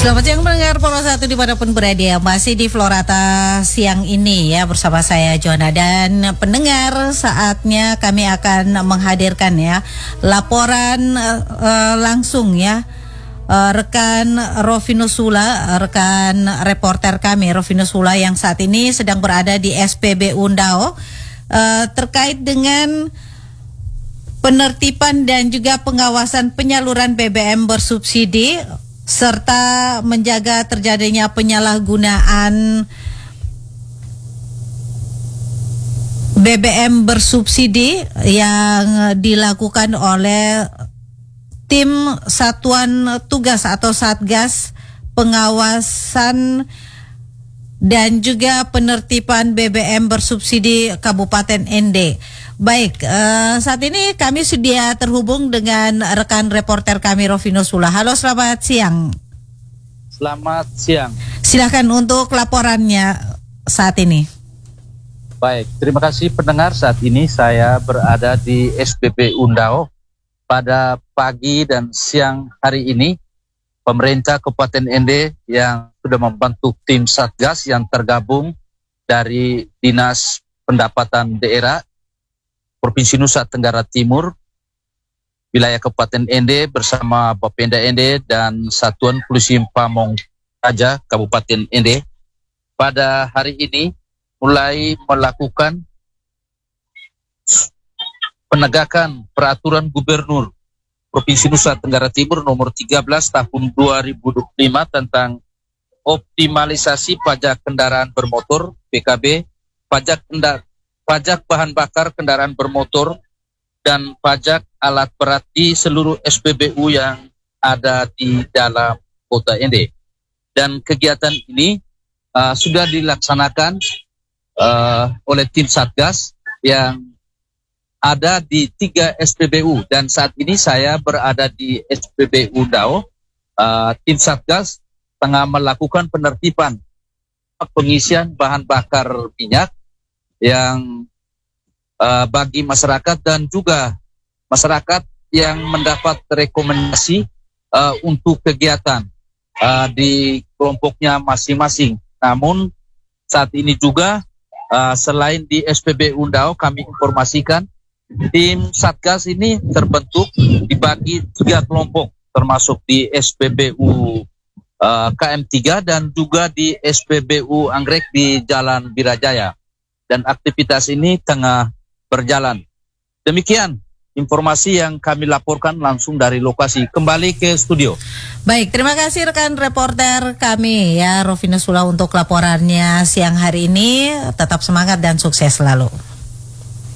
Selamat siang pendengar Polo 1 dimanapun berada, masih di Florata siang ini ya bersama saya Joanna, dan pendengar saatnya kami akan menghadirkan ya laporan langsung ya rekan Rovinus Sula, rekan reporter kami Rovinus Sula yang saat ini sedang berada di SPBU Ndao terkait dengan penertiban dan juga pengawasan penyaluran BBM bersubsidi serta menjaga terjadinya penyalahgunaan BBM bersubsidi yang dilakukan oleh tim Satuan Tugas atau Satgas Pengawasan dan juga Penertiban BBM bersubsidi Kabupaten ND. Baik, saat ini kami sudah terhubung dengan rekan reporter kami Rovinus Sula. Halo, selamat siang. Selamat siang. Silakan untuk laporannya saat ini. Baik, terima kasih pendengar. Saat ini saya berada di SPBU Ndao. Pada pagi dan siang hari ini, pemerintah Kabupaten ND yang sudah membentuk tim Satgas yang tergabung dari Dinas Pendapatan Daerah Provinsi Nusa Tenggara Timur, wilayah Kabupaten ND bersama Bapenda ND dan Satuan Polisi Pamong Praja Kabupaten ND pada hari ini mulai melakukan penegakan peraturan Gubernur Provinsi Nusa Tenggara Timur nomor 13 tahun 2025 tentang optimalisasi pajak kendaraan bermotor (PKB), pajak bahan bakar kendaraan bermotor, dan pajak alat berat di seluruh SPBU yang ada di dalam kota ND. Dan kegiatan ini sudah dilaksanakan oleh tim Satgas yang ada di 3 SPBU, dan saat ini saya berada di SPBU Ndao. Tim Satgas tengah melakukan penertiban pengisian bahan bakar minyak yang bagi masyarakat dan juga masyarakat yang mendapat rekomendasi untuk kegiatan di kelompoknya masing-masing. Namun saat ini juga selain di SPBU Ndao, kami informasikan tim Satgas ini terbentuk dibagi 3 kelompok, termasuk di SPBU KM3 dan juga di SPBU Anggrek di Jalan Birajaya. Dan aktivitas ini tengah berjalan. Demikian informasi yang kami laporkan langsung dari lokasi. Kembali ke studio. Baik, terima kasih rekan reporter kami ya Rovinus Sula untuk laporannya siang hari ini. Tetap semangat dan sukses selalu.